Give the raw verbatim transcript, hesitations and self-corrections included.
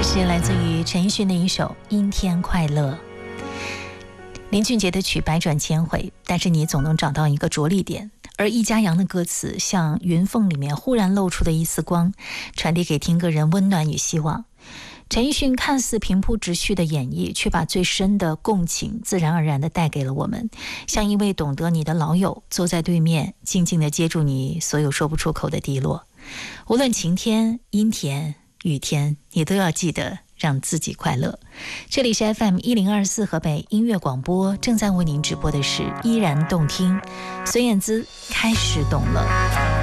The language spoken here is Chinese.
是来自于陈奕迅的一首《阴天快乐》。林俊杰的曲百转千回，但是你总能找到一个着力点。而易家扬的歌词像云缝里面忽然露出的一丝光，传递给听歌人温暖与希望。陈奕迅看似平铺直叙的演绎，却把最深的共情自然而然地带给了我们，像一位懂得你的老友，坐在对面，静静地接住你所有说不出口的低落。无论晴天、阴天、雨天，你都要记得让自己快乐。这里是 F M 一零二四河北音乐广播，正在为您直播的是依然动听。孙燕姿开始懂了。